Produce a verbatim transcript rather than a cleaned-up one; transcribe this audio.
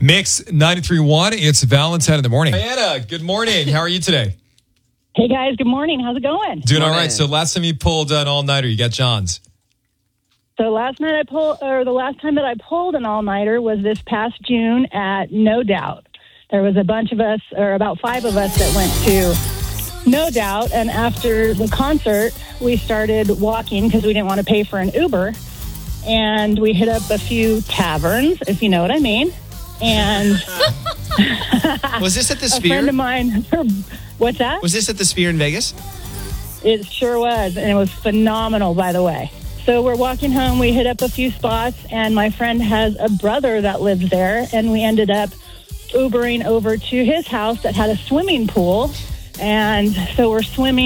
Mix ninety-three point one. It's Valentine in the morning. Diana, good morning. How are you today? Hey, guys. Good morning. How's it going? Doing all right. So last time you pulled an all-nighter, you got John's. So last night I pulled, or the last time that I pulled an all-nighter was this past June at No Doubt. There was a bunch of us, or about five of us, that went to No Doubt. And after the concert, we started walking because we didn't want to pay for an Uber. And we hit up a few taverns, if you know what I mean. And was this at the a Sphere? friend of mine, what's that? Was this at the Sphere in Vegas? It sure was, and it was phenomenal, by the way. So we're walking home, we hit up a few spots, and my friend has a brother that lives there, and we ended up Ubering over to his house that had a swimming pool, and so we're swimming.